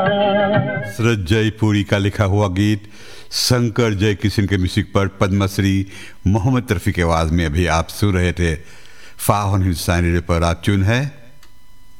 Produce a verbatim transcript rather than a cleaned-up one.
शरद जयपुरी का लिखा हुआ गीत शंकर जय किशन के म्यूजिक पर पद्मश्री मोहम्मद रफ़ी की आवाज़ में अभी आप सुन रहे थे। फाहन हिंदुस्तानी रेडियो पर आप चुन है